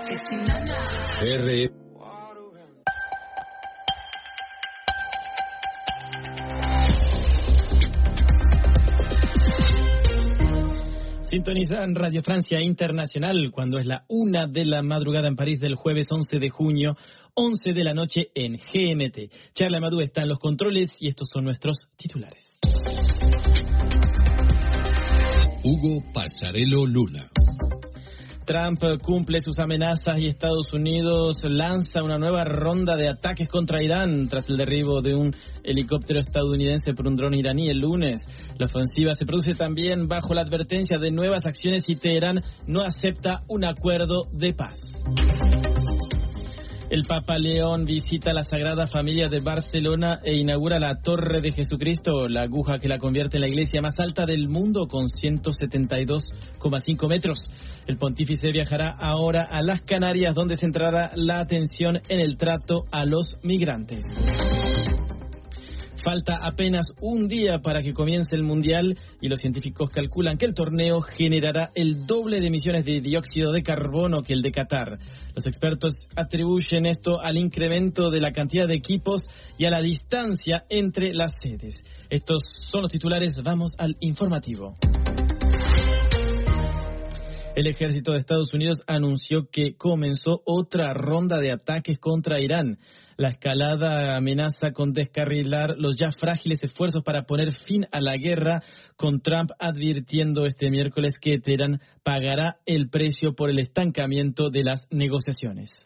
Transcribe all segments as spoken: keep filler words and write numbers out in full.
que sin nada. R. Sintonizan Radio Francia Internacional cuando es la una de la madrugada en París del jueves once de junio, once de la noche en G M T. Charles Amadou está en los controles y estos son nuestros titulares. Hugo Pasarello Luna. Trump cumple sus amenazas y Estados Unidos lanza una nueva ronda de ataques contra Irán tras el derribo de un helicóptero estadounidense por un dron iraní el lunes. La ofensiva se produce también bajo la advertencia de nuevas acciones y Teherán no acepta un acuerdo de paz. El Papa León visita la Sagrada Familia de Barcelona e inaugura la Torre de Jesucristo, la aguja que la convierte en la iglesia más alta del mundo con ciento setenta y dos coma cinco metros. El pontífice viajará ahora a las Canarias, donde centrará la atención en el trato a los migrantes. Falta apenas un día para que comience el Mundial y los científicos calculan que el torneo generará el doble de emisiones de dióxido de carbono que el de Qatar. Los expertos atribuyen esto al incremento de la cantidad de equipos y a la distancia entre las sedes. Estos son los titulares, vamos al informativo. El ejército de Estados Unidos anunció que comenzó otra ronda de ataques contra Irán. La escalada amenaza con descarrilar los ya frágiles esfuerzos para poner fin a la guerra, con Trump advirtiendo este miércoles que Teherán pagará el precio por el estancamiento de las negociaciones.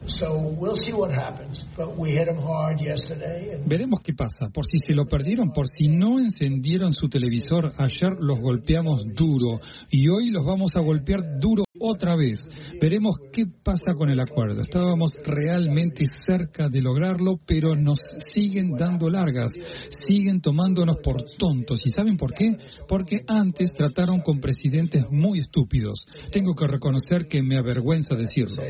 Veremos qué pasa, por si se lo perdieron, por si no encendieron su televisor. Ayer los golpeamos duro y hoy los vamos a golpear duro otra vez. Veremos qué pasa con el acuerdo. Estábamos realmente cerca de lograrlo, pero nos siguen dando largas, siguen tomándonos por tontos. ¿Y saben por qué? Porque antes trataron con presidentes muy estúpidos. Tengo que reconocer que me avergüenza decirlo.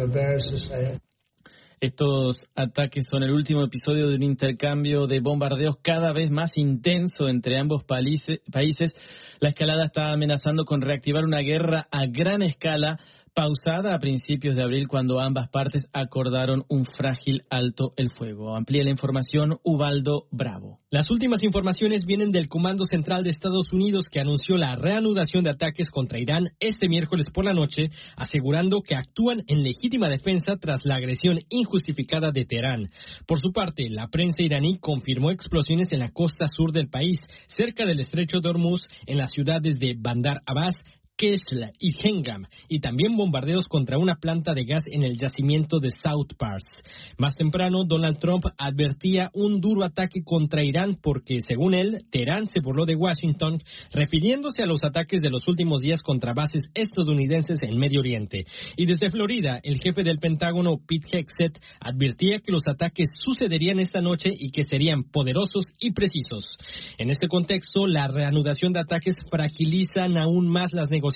Estos ataques son el último episodio de un intercambio de bombardeos cada vez más intenso entre ambos países. La escalada está amenazando con reactivar una guerra a gran escala, pausada a principios de abril cuando ambas partes acordaron un frágil alto el fuego. Amplía la información Ubaldo Bravo. Las últimas informaciones vienen del Comando Central de Estados Unidos, que anunció la reanudación de ataques contra Irán este miércoles por la noche, asegurando que actúan en legítima defensa tras la agresión injustificada de Teherán. Por su parte, la prensa iraní confirmó explosiones en la costa sur del país, cerca del estrecho de Hormuz, en las ciudades de Bandar Abbas, Keshla y Hengam, y también bombardeos contra una planta de gas en el yacimiento de South Pars. Más temprano, Donald Trump advertía un duro ataque contra Irán porque, según él, Teherán se burló de Washington, refiriéndose a los ataques de los últimos días contra bases estadounidenses en Medio Oriente. Y desde Florida, el jefe del Pentágono, Pete Hegseth, advertía que los ataques sucederían esta noche y que serían poderosos y precisos. En este contexto, la reanudación de ataques fragilizan aún más las negociaciones.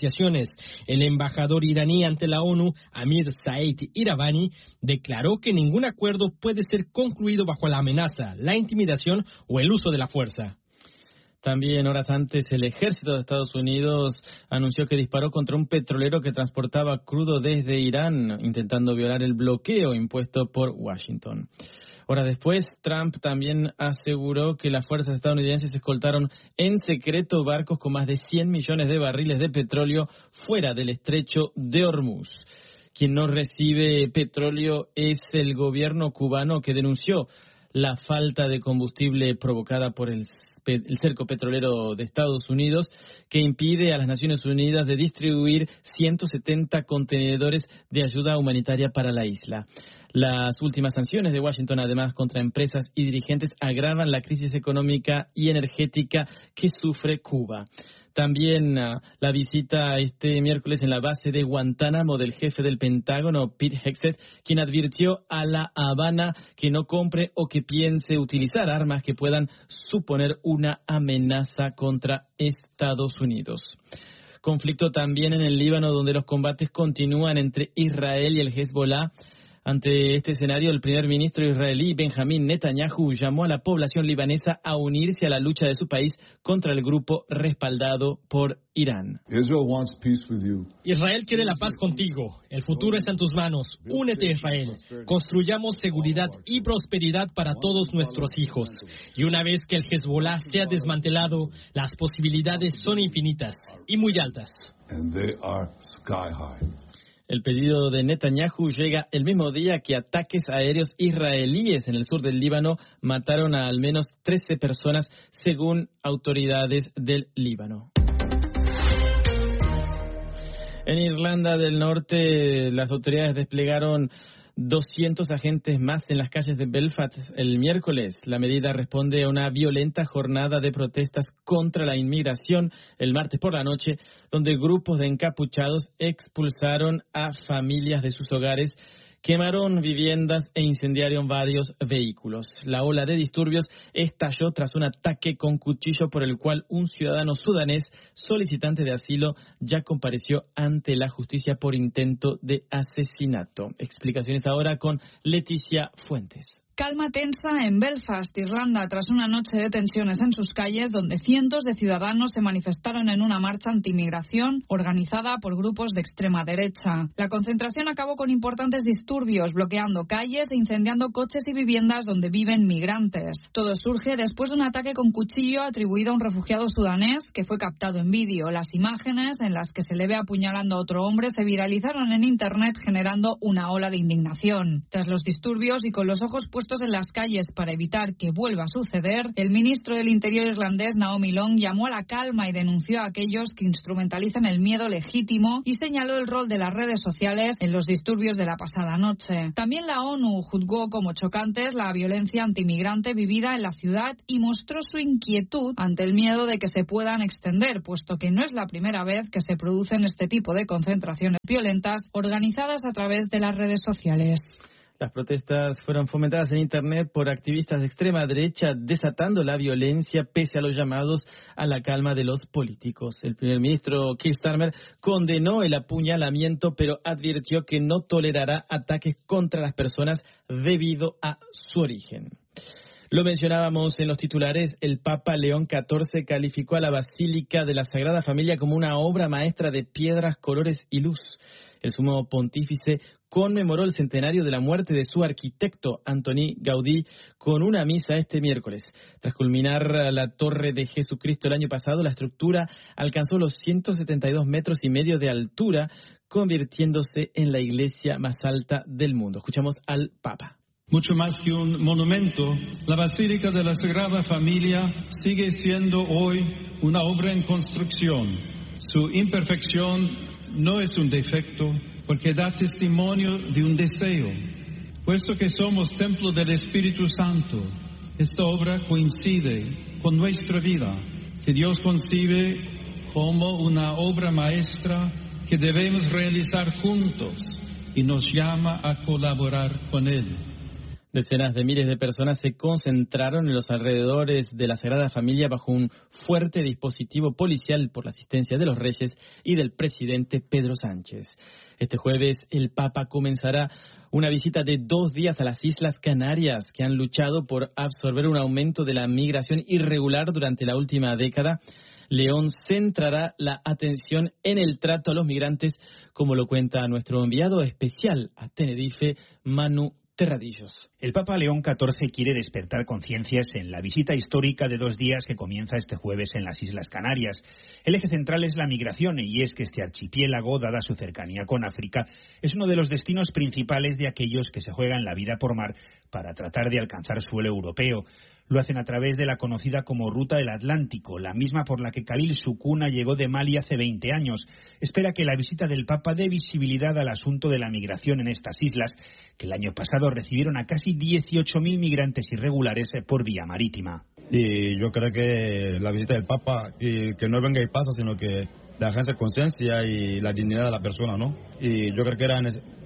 El embajador iraní ante la ONU, Amir Said Iravani, declaró que ningún acuerdo puede ser concluido bajo la amenaza, la intimidación o el uso de la fuerza. También horas antes, el ejército de Estados Unidos anunció que disparó contra un petrolero que transportaba crudo desde Irán, intentando violar el bloqueo impuesto por Washington. Horas después, Trump también aseguró que las fuerzas estadounidenses escoltaron en secreto barcos con más de cien millones de barriles de petróleo fuera del estrecho de Hormuz. Quien no recibe petróleo es el gobierno cubano, que denunció la falta de combustible provocada por el, el cerco petrolero de Estados Unidos, que impide a las Naciones Unidas de distribuir ciento setenta contenedores de ayuda humanitaria para la isla. Las últimas sanciones de Washington, además, contra empresas y dirigentes, agravan la crisis económica y energética que sufre Cuba. También uh, la visita este miércoles en la base de Guantánamo del jefe del Pentágono, Pete Hegseth, quien advirtió a La Habana que no compre o que piense utilizar armas que puedan suponer una amenaza contra Estados Unidos. Conflicto también en el Líbano, donde los combates continúan entre Israel y el Hezbollah. Ante este escenario, el primer ministro israelí Benjamín Netanyahu llamó a la población libanesa a unirse a la lucha de su país contra el grupo respaldado por Irán. Israel quiere la paz contigo. El futuro está en tus manos. Únete a Israel. Construyamos seguridad y prosperidad para todos nuestros hijos. Y una vez que el Hezbollah sea desmantelado, las posibilidades son infinitas y muy altas. El pedido de Netanyahu llega el mismo día que ataques aéreos israelíes en el sur del Líbano mataron a al menos trece personas, según autoridades del Líbano. En Irlanda del Norte, las autoridades desplegaron doscientos agentes más en las calles de Belfast el miércoles. La medida responde a una violenta jornada de protestas contra la inmigración el martes por la noche, donde grupos de encapuchados expulsaron a familias de sus hogares, quemaron viviendas e incendiaron varios vehículos. La ola de disturbios estalló tras un ataque con cuchillo por el cual un ciudadano sudanés solicitante de asilo ya compareció ante la justicia por intento de asesinato. Explicaciones ahora con Leticia Fuentes. Calma tensa en Belfast, Irlanda, tras una noche de tensiones en sus calles, donde cientos de ciudadanos se manifestaron en una marcha antimigración organizada por grupos de extrema derecha. La concentración acabó con importantes disturbios, bloqueando calles e incendiando coches y viviendas donde viven migrantes. Todo surge después de un ataque con cuchillo atribuido a un refugiado sudanés que fue captado en vídeo. Las imágenes en las que se le ve apuñalando a otro hombre se viralizaron en Internet, generando una ola de indignación. Tras los disturbios y con los ojos puestos en las calles para evitar que vuelva a suceder, el ministro del Interior irlandés, Naomi Long, llamó a la calma y denunció a aquellos que instrumentalizan el miedo legítimo y señaló el rol de las redes sociales en los disturbios de la pasada noche. También la ONU juzgó como chocantes la violencia antimigrante vivida en la ciudad y mostró su inquietud ante el miedo de que se puedan extender, puesto que no es la primera vez que se producen este tipo de concentraciones violentas organizadas a través de las redes sociales. Las protestas fueron fomentadas en Internet por activistas de extrema derecha, desatando la violencia pese a los llamados a la calma de los políticos. El primer ministro Keir Starmer condenó el apuñalamiento, pero advirtió que no tolerará ataques contra las personas debido a su origen. Lo mencionábamos en los titulares, el Papa León catorce calificó a la Basílica de la Sagrada Familia como una obra maestra de piedras, colores y luz. El sumo pontífice conmemoró el centenario de la muerte de su arquitecto, Antoni Gaudí, con una misa este miércoles. Tras culminar la Torre de Jesucristo el año pasado, la estructura alcanzó los ciento setenta y dos metros y medio de altura, convirtiéndose en la iglesia más alta del mundo. Escuchamos al Papa. Mucho más que un monumento, la Basílica de la Sagrada Familia sigue siendo hoy una obra en construcción. Su imperfección no es un defecto, porque da testimonio de un deseo. Puesto que somos templo del Espíritu Santo, esta obra coincide con nuestra vida, que Dios concibe como una obra maestra que debemos realizar juntos y nos llama a colaborar con Él. Decenas de miles de personas se concentraron en los alrededores de la Sagrada Familia bajo un fuerte dispositivo policial por la asistencia de los reyes y del presidente Pedro Sánchez. Este jueves el Papa comenzará una visita de dos días a las Islas Canarias, que han luchado por absorber un aumento de la migración irregular durante la última década. León centrará la atención en el trato a los migrantes, como lo cuenta nuestro enviado especial a Tenerife, Manu Terradillos. El Papa León catorce quiere despertar conciencias en la visita histórica de dos días que comienza este jueves en las Islas Canarias. El eje central es la migración, y es que este archipiélago, dada su cercanía con África, es uno de los destinos principales de aquellos que se juegan la vida por mar para tratar de alcanzar suelo europeo. Lo hacen a través de la conocida como Ruta del Atlántico, la misma por la que Khalil Sukuna llegó de Mali hace veinte años. Espera que la visita del Papa dé visibilidad al asunto de la migración en estas islas, que el año pasado recibieron a casi dieciocho mil migrantes irregulares por vía marítima. Y yo creo que la visita del Papa, y que no venga y pasa, sino que la agencia de conciencia y la dignidad de la persona, ¿no? Y yo creo que era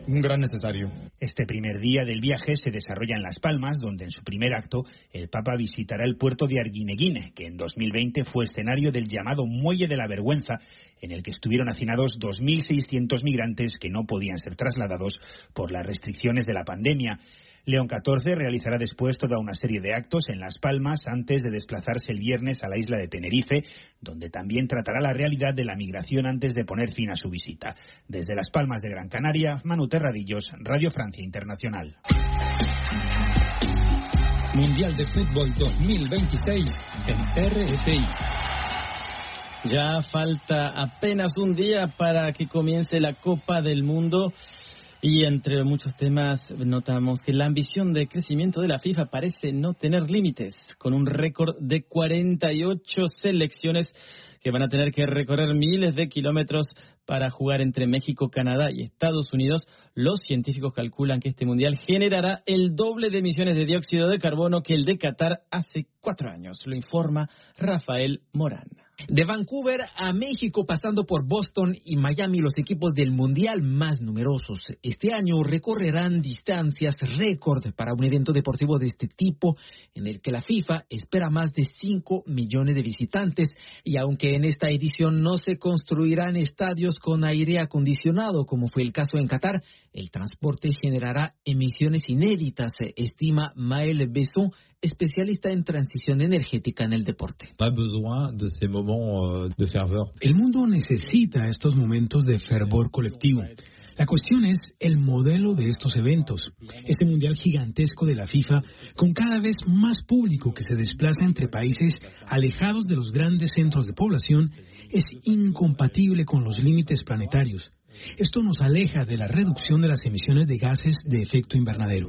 un gran necesario. Este primer día del viaje se desarrolla en Las Palmas, donde en su primer acto el Papa visitará el puerto de Arguineguín, que en dos mil veinte fue escenario del llamado Muelle de la Vergüenza, en el que estuvieron hacinados dos mil seiscientos migrantes que no podían ser trasladados por las restricciones de la pandemia. León catorce realizará después toda una serie de actos en Las Palmas antes de desplazarse el viernes a la isla de Tenerife, donde también tratará la realidad de la migración antes de poner fin a su visita. Desde Las Palmas de Gran Canaria, Manu Terradillos, Radio Francia Internacional. Mundial de Fútbol dos mil veintiséis en R F I. Ya falta apenas un día para que comience la Copa del Mundo. Y entre muchos temas notamos que la ambición de crecimiento de la FIFA parece no tener límites, con un récord de cuarenta y ocho selecciones que van a tener que recorrer miles de kilómetros para jugar entre México, Canadá y Estados Unidos. Los científicos calculan que este mundial generará el doble de emisiones de dióxido de carbono que el de Qatar hace cuatro años. Lo informa Rafael Morán. De Vancouver a México, pasando por Boston y Miami, los equipos del Mundial más numerosos este año recorrerán distancias récord para un evento deportivo de este tipo, en el que la FIFA espera más de cinco millones de visitantes. Y aunque en esta edición no se construirán estadios con aire acondicionado, como fue el caso en Qatar, el transporte generará emisiones inéditas, estima Maël Besson, especialista en transición energética en el deporte. El mundo necesita estos momentos de fervor colectivo. La cuestión es el modelo de estos eventos. Este mundial gigantesco de la FIFA, con cada vez más público que se desplaza entre países alejados de los grandes centros de población, es incompatible con los límites planetarios. Esto nos aleja de la reducción de las emisiones de gases de efecto invernadero.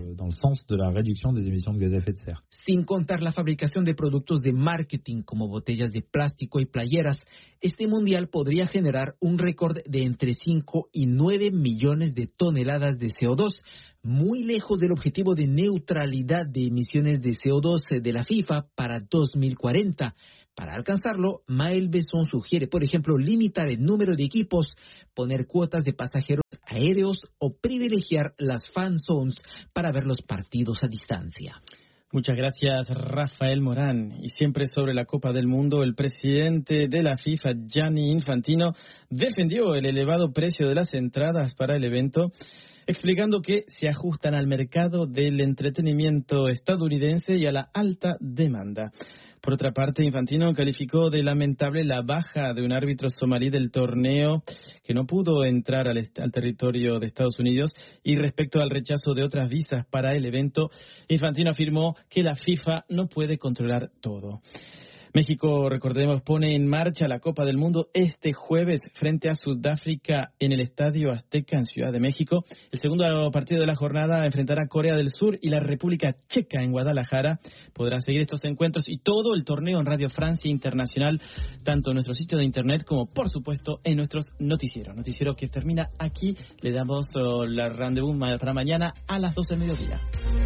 Sin contar la fabricación de productos de marketing como botellas de plástico y playeras, este mundial podría generar un récord de entre cinco y nueve millones de toneladas de C O dos, muy lejos del objetivo de neutralidad de emisiones de C O dos de la FIFA para dos mil cuarenta. Para alcanzarlo, Maël Besson sugiere, por ejemplo, limitar el número de equipos, poner cuotas de pasajeros aéreos o privilegiar las fan zones para ver los partidos a distancia. Muchas gracias, Rafael Morán. Y siempre sobre la Copa del Mundo, el presidente de la FIFA, Gianni Infantino, defendió el elevado precio de las entradas para el evento, explicando que se ajustan al mercado del entretenimiento estadounidense y a la alta demanda. Por otra parte, Infantino calificó de lamentable la baja de un árbitro somalí del torneo que no pudo entrar al, est- al territorio de Estados Unidos, y respecto al rechazo de otras visas para el evento, Infantino afirmó que la FIFA no puede controlar todo. México, recordemos, pone en marcha la Copa del Mundo este jueves frente a Sudáfrica en el Estadio Azteca en Ciudad de México. El segundo partido de la jornada enfrentará a Corea del Sur y la República Checa en Guadalajara. Podrán seguir estos encuentros y todo el torneo en Radio Francia Internacional, tanto en nuestro sitio de internet como, por supuesto, en nuestros noticieros. Noticiero que termina aquí. Le damos oh, la rendezvous para mañana a las doce del mediodía.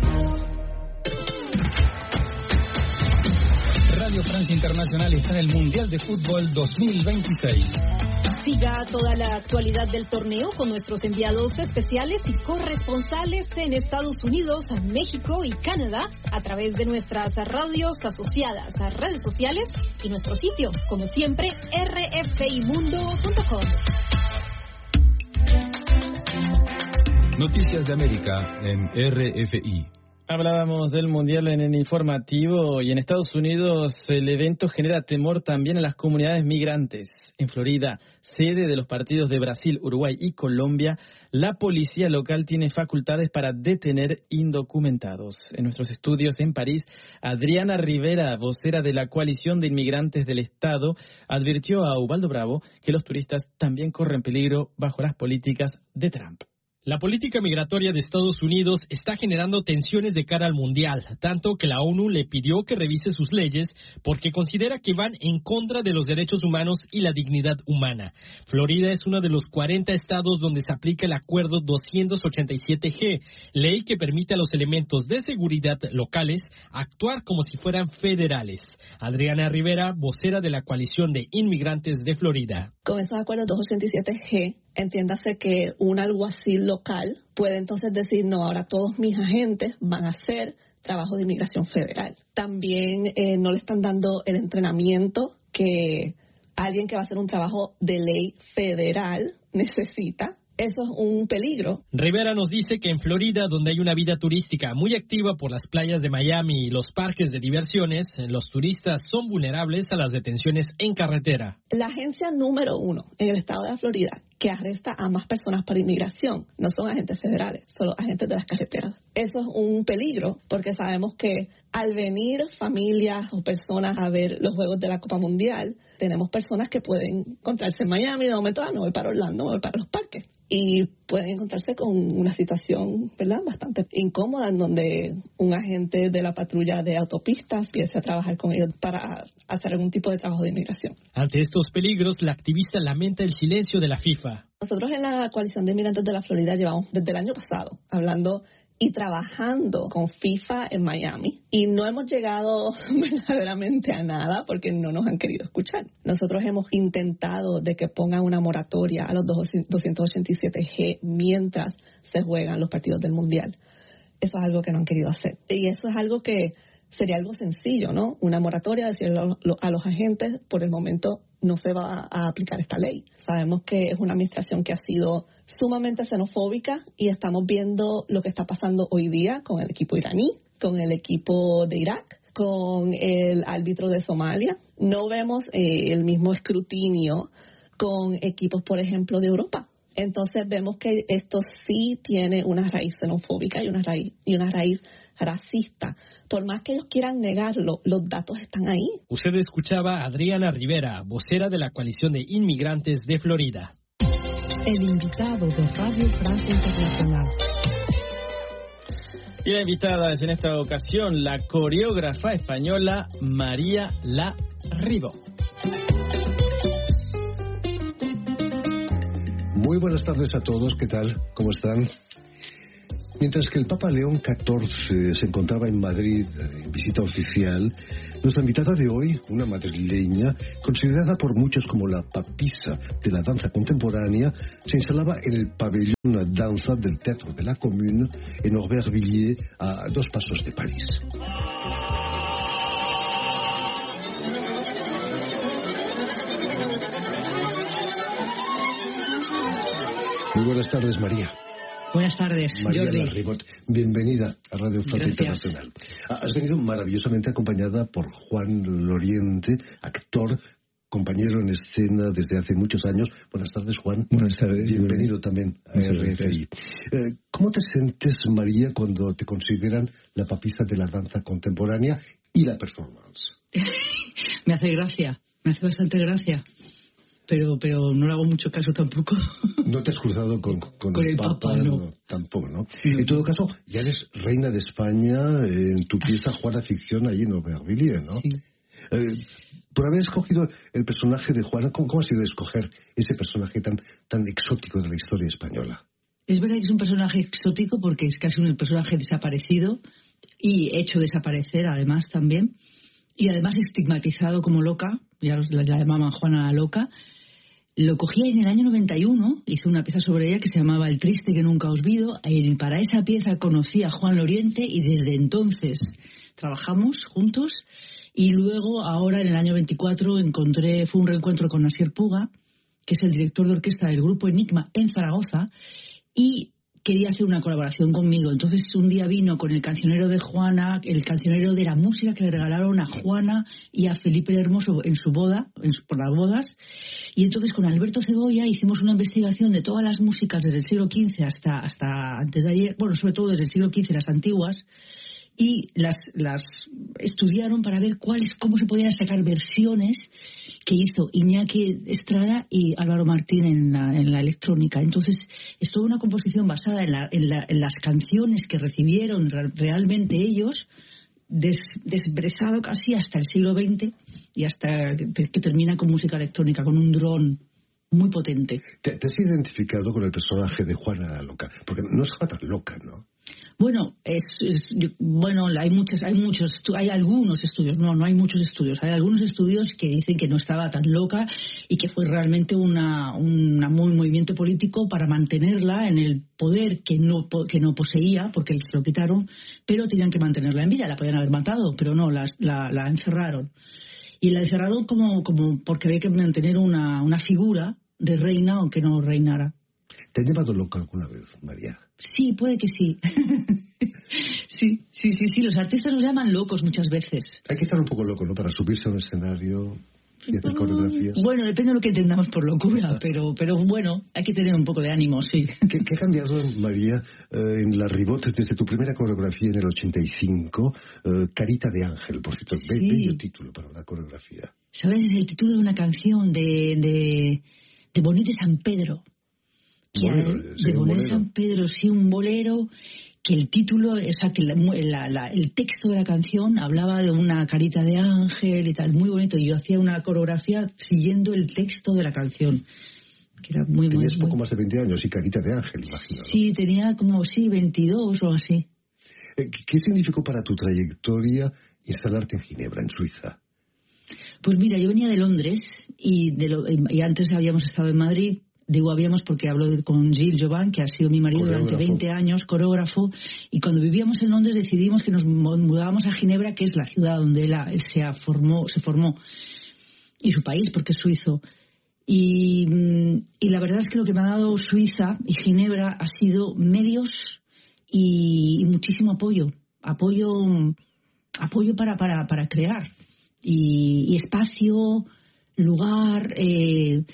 Radio Francia Internacional está en el Mundial de Fútbol dos mil veintiséis. Siga toda la actualidad del torneo con nuestros enviados especiales y corresponsales en Estados Unidos, México y Canadá a través de nuestras radios asociadas a redes sociales y nuestro sitio, como siempre, r f i mundo punto com. Noticias de América en R F I. Hablábamos del Mundial en el informativo, y en Estados Unidos el evento genera temor también en las comunidades migrantes. En Florida, sede de los partidos de Brasil, Uruguay y Colombia, la policía local tiene facultades para detener indocumentados. En nuestros estudios en París, Adriana Rivera, vocera de la Coalición de Inmigrantes del Estado, advirtió a Ubaldo Bravo que los turistas también corren peligro bajo las políticas de Trump. La política migratoria de Estados Unidos está generando tensiones de cara al Mundial, tanto que la ONU le pidió que revise sus leyes porque considera que van en contra de los derechos humanos y la dignidad humana. Florida es uno de los cuarenta estados donde se aplica el Acuerdo doscientos ochenta y siete G, ley que permite a los elementos de seguridad locales actuar como si fueran federales. Adriana Rivera, vocera de la Coalición de Inmigrantes de Florida. Con este Acuerdo doscientos ochenta y siete G, Entiéndase que un alguacil local puede entonces decir, no, ahora todos mis agentes van a hacer trabajo de inmigración federal. También eh, no le están dando el entrenamiento que alguien que va a hacer un trabajo de ley federal necesita. Eso es un peligro. Rivera nos dice que en Florida, donde hay una vida turística muy activa por las playas de Miami y los parques de diversiones, los turistas son vulnerables a las detenciones en carretera. La agencia número uno en el estado de la Florida que arresta a más personas por inmigración no son agentes federales, son los agentes de las carreteras. Eso es un peligro porque sabemos que al venir familias o personas a ver los Juegos de la Copa Mundial, tenemos personas que pueden encontrarse en Miami, de momento, ah, me voy para Orlando, me voy para los parques. Y pueden encontrarse con una situación, ¿verdad?, bastante incómoda, en donde un agente de la patrulla de autopistas empiece a trabajar con ellos para hacer algún tipo de trabajo de inmigración. Ante estos peligros, la activista lamenta el silencio de la FIFA. Nosotros en la Coalición de Inmigrantes de la Florida llevamos desde el año pasado hablando y trabajando con FIFA en Miami, y no hemos llegado verdaderamente a nada porque no nos han querido escuchar. Nosotros hemos intentado de que pongan una moratoria a los doscientos ochenta y siete G mientras se juegan los partidos del Mundial. Eso es algo que no han querido hacer. Y eso es algo que sería algo sencillo, ¿no? Una moratoria, decirle a los agentes, por el momento no se va a aplicar esta ley. Sabemos que es una administración que ha sido sumamente xenofóbica y estamos viendo lo que está pasando hoy día con el equipo iraní, con el equipo de Irak, con el árbitro de Somalia. No vemos eh, el mismo escrutinio con equipos, por ejemplo, de Europa. Entonces vemos que esto sí tiene una raíz xenofóbica y una raíz, y una raíz racista. Por más que ellos quieran negarlo, los datos están ahí. Usted escuchaba a Adriana Rivera, vocera de la Coalición de Inmigrantes de Florida. El invitado de Radio Francia Internacional. Y la invitada es en esta ocasión la coreógrafa española María La Ribó. Muy buenas tardes a todos, ¿qué tal? ¿Cómo están? Mientras que el Papa León catorce se encontraba en Madrid en visita oficial, nuestra invitada de hoy, una madrileña, considerada por muchos como la papisa de la danza contemporánea, se instalaba en el pabellón danza del Teatro de la Commune en Aubervilliers, a dos pasos de París. Muy buenas tardes, María. Buenas tardes, María Jordi. La Ribó, bienvenida a Radio Francia Internacional. Has venido maravillosamente acompañada por Juan Loriente, actor, compañero en escena desde hace muchos años. Buenas tardes, Juan. Buenas tardes. Bienvenido también a R F I. Eh, ¿Cómo te sientes, María, cuando te consideran la papisa de la danza contemporánea y la performance? Me hace gracia, me hace bastante gracia. Pero pero no le hago mucho caso tampoco. No te has cruzado con, con, con el, el Papa, Papa, no. no. Tampoco, ¿no? no. En todo caso, ya eres reina de España en tu pieza Juana Ficción allí en Aubervilliers, ¿no? Sí. Eh, por haber escogido el personaje de Juana, ¿cómo, cómo ha sido escoger ese personaje tan, tan exótico de la historia española? Es verdad que es un personaje exótico porque es casi un personaje desaparecido y hecho desaparecer además también. Y además estigmatizado como loca, ya la llamaban Juana la Loca. Lo cogí en el año noventa y uno, hice una pieza sobre ella que se llamaba El triste que nunca os vido. Y para esa pieza conocí a Juan Loriente y desde entonces trabajamos juntos. Y luego, ahora en el año veinticuatro, encontré, fue un reencuentro con Asier Puga, que es el director de orquesta del grupo Enigma en Zaragoza, y quería hacer una colaboración conmigo. Entonces un día vino con el cancionero de Juana, el cancionero de la música que le regalaron a Juana y a Felipe el Hermoso en su boda, en su, por las bodas. Y entonces con Alberto Cebolla hicimos una investigación de todas las músicas desde el siglo quince hasta, hasta antes de ayer, bueno, sobre todo desde el siglo quince, las antiguas, y las, las estudiaron para ver cuáles, cómo se podían sacar versiones que hizo Iñaki Estrada y Álvaro Martín en la, en la electrónica. Entonces, es toda una composición basada en, la, en, la, en las canciones que recibieron re, realmente ellos, des, desbrezado casi hasta el siglo veinte y hasta que, que termina con música electrónica, con un dron muy potente. ¿Te, te has identificado con el personaje de Juana la Loca? Porque no estaba tan loca, ¿no? Bueno, es, es, bueno, hay muchos, hay muchos, hay algunos estudios, no, no hay muchos estudios, hay algunos estudios que dicen que no estaba tan loca y que fue realmente una, una, un movimiento político para mantenerla en el poder que no, que no poseía, porque se lo quitaron, pero tenían que mantenerla en vida, la podían haber matado, pero no, la, la, la encerraron. Y la encerraron como, como porque había que mantener una, una figura de reina aunque no reinara. ¿Te han llamado loca alguna vez, María? Sí, puede que sí. sí, sí, sí, sí. Los artistas nos llaman locos muchas veces. Hay que estar un poco loco, ¿no? Para subirse a un escenario y hacer coreografías. Bueno, depende de lo que entendamos por locura, pero, pero bueno, hay que tener un poco de ánimo, sí. ¿Qué, qué ha cambiado, María, eh, en la Ribot desde tu primera coreografía en el ochenta y cinco? Eh, Carita de Ángel, por cierto, sí. Bello título para una coreografía. ¿Sabes? Es el título de una canción de, de, de Bonet de San Pedro. Bolero, de sí, Bonet de San Pedro, sí, un bolero, que el título, o sea, que la, la, la, el texto de la canción hablaba de una carita de ángel y tal, muy bonito. Y yo hacía una coreografía siguiendo el texto de la canción, que era muy, Tenías muy, poco muy... más de veinte años y carita de ángel, imagino, ¿no? Sí, tenía como, sí, veintidós o así. Eh, ¿Qué significó para tu trayectoria instalarte en Ginebra, en Suiza? Pues mira, yo venía de Londres y, de lo, y antes habíamos estado en Madrid. Digo habíamos porque hablo de, con Gilles Jovan, que ha sido mi marido durante veinte años, coreógrafo, y cuando vivíamos en Londres decidimos que nos mudábamos a Ginebra, que es la ciudad donde él, él se, formó, se formó, y su país, porque es suizo. Y, y la verdad es que lo que me ha dado Suiza y Ginebra ha sido medios y, y muchísimo apoyo, apoyo, apoyo para, para, para crear, y, y espacio, lugar... Eh,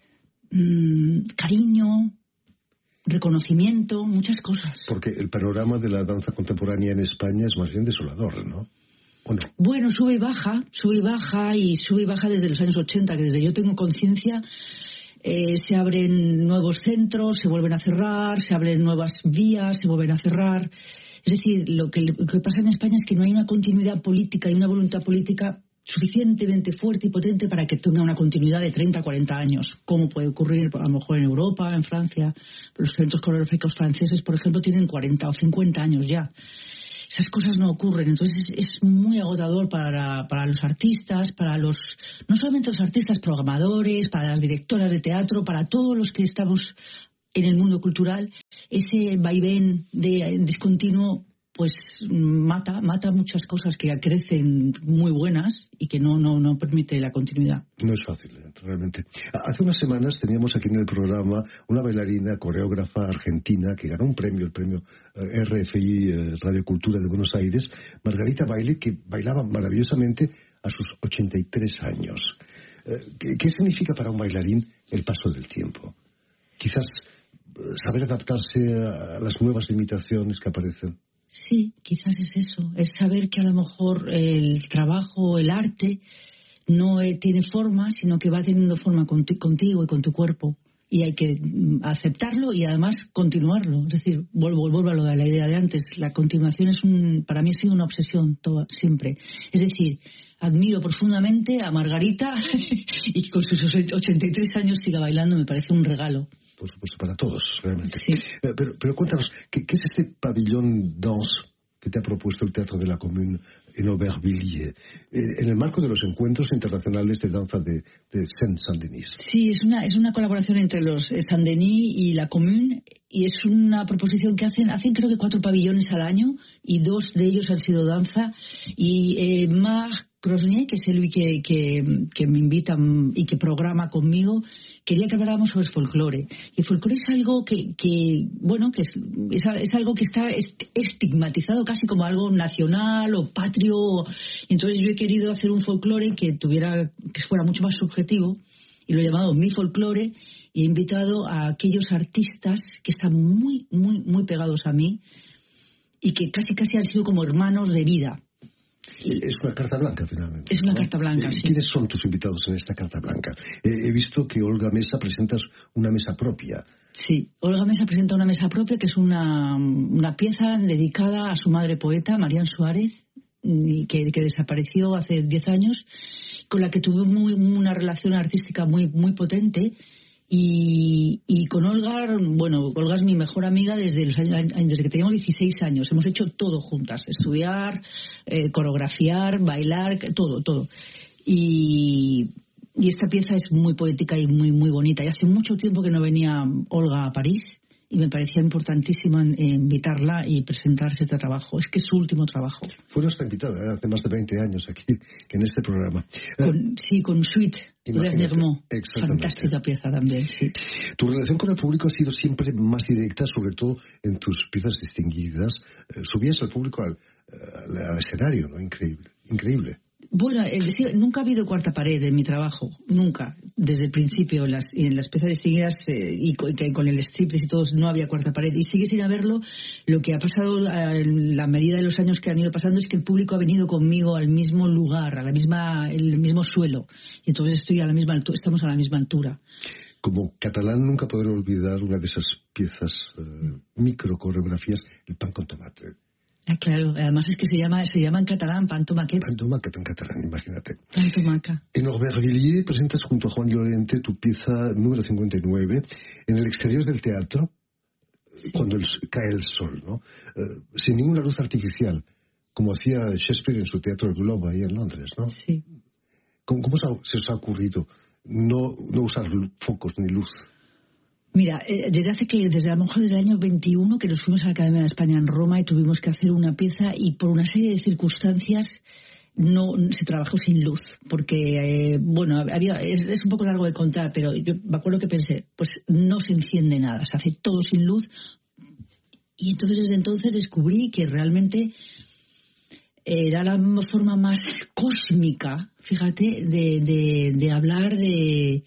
Mm, cariño, reconocimiento, muchas cosas. Porque el panorama de la danza contemporánea en España es más bien desolador, ¿no? ¿O no? Bueno, sube y baja, sube y baja, y sube y baja desde los años ochenta, que desde yo tengo conciencia, eh, se abren nuevos centros, se vuelven a cerrar, se abren nuevas vías, se vuelven a cerrar. Es decir, lo que, lo que pasa en España es que no hay una continuidad política y una voluntad política suficientemente fuerte y potente para que tenga una continuidad de treinta, cuarenta años, como puede ocurrir a lo mejor en Europa, en Francia. Los centros coreográficos franceses, por ejemplo, tienen cuarenta o cincuenta años ya. Esas cosas no ocurren, entonces es, es muy agotador para, para los artistas, para los, no solamente los artistas, programadores, para las directoras de teatro, para todos los que estamos en el mundo cultural. Ese vaivén de discontinuo pues mata mata muchas cosas que crecen muy buenas y que no no no permite la continuidad. No es fácil, realmente. Hace unas semanas teníamos aquí en el programa una bailarina, coreógrafa argentina que ganó un premio, el premio R F I Radio Cultura de Buenos Aires, Margarita Baile, que bailaba maravillosamente a sus ochenta y tres años. ¿Qué, qué significa para un bailarín el paso del tiempo? Quizás saber adaptarse a las nuevas limitaciones que aparecen. Sí, quizás es eso, es saber que a lo mejor el trabajo, el arte, no tiene forma, sino que va teniendo forma contigo y con tu cuerpo. Y hay que aceptarlo y además continuarlo. Es decir, vuelvo, vuelvo a lo de la idea de antes, la continuación es un, para mí ha sido una obsesión toda, siempre. Es decir, admiro profundamente a Margarita y que con sus ochenta y tres años siga bailando, me parece un regalo. Por supuesto, para todos, realmente. Sí. Eh, pero, pero cuéntanos, ¿qué, ¿qué es este pabellón danse que te ha propuesto el Teatro de la Commune en Aubervilliers, eh, en el marco de los encuentros internacionales de danza de, de Saint-Denis? Sí, es una, es una colaboración entre los eh, Saint-Denis y la Commune, y es una proposición que hacen, hacen creo que cuatro pabellones al año, y dos de ellos han sido danza, y eh, Marc Crosnier, que es el que, que, que me invita y que programa conmigo, quería que habláramos sobre el folclore. Y el folclore es algo que, que bueno, que es, es, es algo que está estigmatizado casi como algo nacional o patrio. Entonces yo he querido hacer un folclore que tuviera, que fuera mucho más subjetivo, y lo he llamado Mi Folclore, y he invitado a aquellos artistas que están muy, muy, muy pegados a mí y que casi, casi han sido como hermanos de vida. Es una carta blanca, finalmente. Es una ¿no? carta blanca, sí. ¿Quiénes son tus invitados en esta carta blanca? Eh, he visto que Olga Mesa presenta una mesa propia. Sí, Olga Mesa presenta una mesa propia, que es una, una pieza dedicada a su madre poeta, Marián Suárez, que, que desapareció hace diez años, con la que tuve muy, una relación artística muy, muy potente, Y, y con Olga, bueno, Olga es mi mejor amiga desde, los años, desde que teníamos dieciséis años. Hemos hecho todo juntas, estudiar, eh, coreografiar, bailar, todo, todo. Y, y esta pieza es muy poética y muy, muy bonita. Y hace mucho tiempo que no venía Olga a París y me parecía importantísimo invitarla y presentar este trabajo. Es que es su último trabajo. Fue nuestra invitada ¿eh? hace más de veinte años aquí, en este programa. Con, sí, con Suite. Fantástica pieza también, sí. Tu relación con el público ha sido siempre más directa, sobre todo en tus piezas distinguidas. Eh, subías al público al, al, al escenario, ¿no? Increíble, increíble. Bueno, es decir, nunca ha habido cuarta pared en mi trabajo, nunca. Desde el principio, en las, en las piezas distinguidas eh, y con, con el striptease y todo, no había cuarta pared. Y sigue sin haberlo. Lo que ha pasado a la medida de los años que han ido pasando es que el público ha venido conmigo al mismo lugar, a la misma, el mismo suelo. Y entonces estoy a la misma altura, estamos a la misma altura. Como catalán nunca podré olvidar una de esas piezas, eh, micro coreografías, el pan con tomate. Ah, claro, además es que se llama se llama en catalán pan tomaquet. Pan tomaquet en catalán, imagínate. Pan tomaca. En Aubervilliers presentas junto a Juan Llorente tu pieza número cincuenta y nueve en el exterior del teatro, sí. Cuando el, cae el sol, ¿no? Uh, sin ninguna luz artificial, como hacía Shakespeare en su Teatro del Globo ahí en Londres, ¿no? Sí. ¿Cómo, cómo se os ha ocurrido no, no usar focos ni luz? Mira, eh, desde hace que, desde a lo mejor desde el año veintiuno que nos fuimos a la Academia de España en Roma y tuvimos que hacer una pieza y por una serie de circunstancias no se trabajó sin luz, porque, eh, bueno, había, es, es un poco largo de contar, pero yo me acuerdo que pensé, pues no se enciende nada, se hace todo sin luz y entonces desde entonces descubrí que realmente era la forma más cósmica, fíjate, de, de, de hablar de...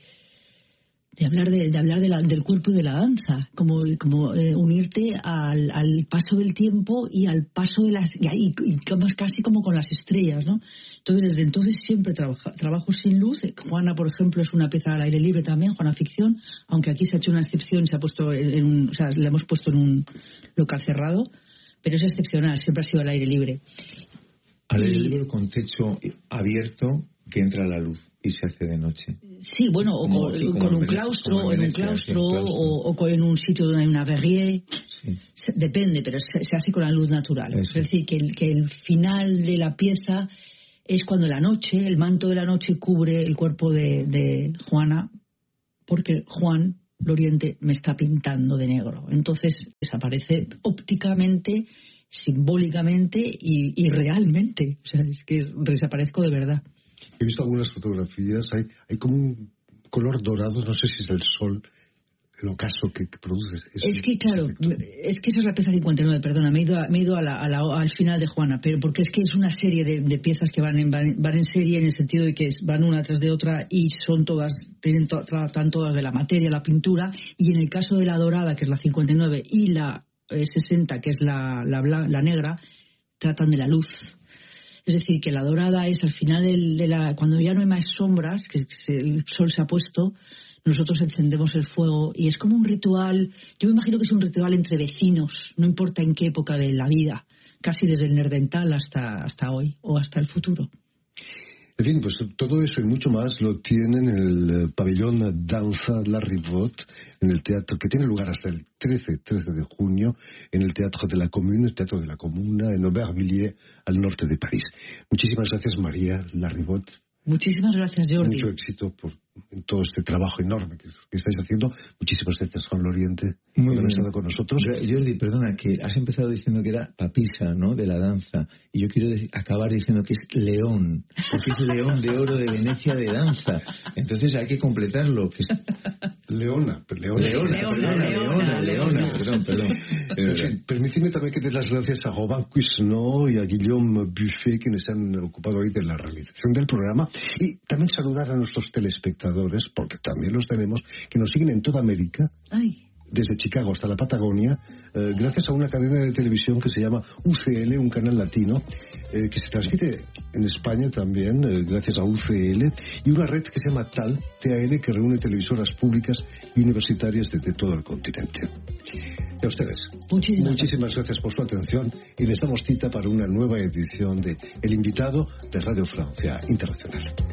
de hablar de, de hablar de la, del cuerpo y de la danza, como, como eh, unirte al, al paso del tiempo y al paso de las y, y como, casi como con las estrellas, ¿no? Entonces desde entonces siempre trabaja, trabajo sin luz. Juana, por ejemplo, es una pieza al aire libre también, Juana Ficción, aunque aquí se ha hecho una excepción, se ha puesto en, en un, o sea, la hemos puesto en un local cerrado, pero es excepcional, siempre ha sido al aire libre. Al aire libre con techo abierto que entra la luz y se hace de noche. Sí, bueno, o como, con, sí, con un claustro, en, en un claustro, o, o con, en un sitio donde hay una verrier. Sí. Se, depende, pero se, se hace con la luz natural. Eso. Es decir, que el, que el final de la pieza es cuando la noche, el manto de la noche cubre el cuerpo de, de Juana, porque Juan Llorente me está pintando de negro. Entonces desaparece ópticamente, simbólicamente y, y realmente. O sea, es que desaparezco de verdad. He visto algunas fotografías, hay, hay como un color dorado, no sé si es el sol, el ocaso que, que produce. Ese, es que, claro, es que esa es la pieza cincuenta y nueve, perdona, me he ido, a, me he ido a la, a la, al final de Juana, pero porque es que es una serie de, de piezas que van en, van, van en serie en el sentido de que van una tras de otra y son todas, tienen to, tratan todas de la materia, la pintura, y en el caso de la dorada, que es la cincuenta y nueve, y la eh, sesenta, que es la, la, la, la negra, tratan de la luz. Es decir, que la dorada es al final del, de la... Cuando ya no hay más sombras, que se, el sol se ha puesto, nosotros encendemos el fuego y es como un ritual. Yo me imagino que es un ritual entre vecinos, no importa en qué época de la vida, casi desde el Nerdental hasta, hasta hoy o hasta el futuro. En fin, pues todo eso y mucho más lo tienen en el pabellón Danza La Rivotte, en el teatro, que tiene lugar hasta el trece de junio, en el Teatro de la Commune, el Teatro de la Comuna, en Aubervilliers, al norte de París. Muchísimas gracias, María La Rivotte. Muchísimas gracias, Jordi. Mucho éxito por todo este trabajo enorme que, que estáis haciendo. Muchísimas gracias, Juan Llorente, por haber estado con nosotros. Jordi, perdona, que has empezado diciendo que era papisa, ¿no?, de la danza, y yo quiero decir, acabar diciendo que es león, porque es león de oro de Venecia de danza. Entonces hay que completarlo. Que es... Leona, Leona, Leona, Leona, Leona, Leona, Leona, perdón, perdón. En fin, permíteme también que dé las gracias a Robin Cuisneau y a Guillaume Buffet, quienes se han ocupado hoy de la realización del programa, y también saludar a nuestros telespectadores, porque también los tenemos, que nos siguen en toda América. Ay. Desde Chicago hasta la Patagonia, eh, gracias a una cadena de televisión que se llama U C L, un canal latino, eh, que se transmite en España también, eh, gracias a U C L, y una red que se llama TAL, T A L, que reúne televisoras públicas y universitarias desde todo el continente. Y a ustedes, muchísimas, muchísimas gracias por su atención y les damos cita para una nueva edición de El Invitado de Radio Francia Internacional.